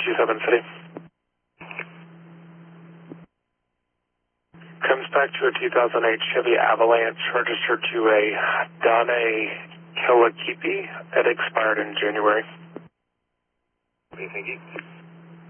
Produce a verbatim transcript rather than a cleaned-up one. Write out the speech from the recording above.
two seven City. Comes back to a two thousand eight Chevy Avalanche registered to a Donna Killakeepee. It expired in January. Okay, thank you.